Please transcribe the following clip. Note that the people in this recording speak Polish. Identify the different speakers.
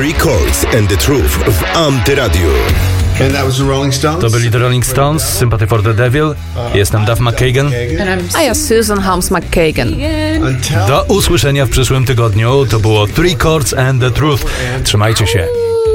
Speaker 1: Three Chords and the Truth w Antyradiu.
Speaker 2: To byli The Rolling Stones, Sympathy for the Devil. Jestem Duff McKagan.
Speaker 3: A ja Susan Holmes McKagan.
Speaker 2: Do usłyszenia w przyszłym tygodniu. To było Three Chords and the Truth. Trzymajcie się.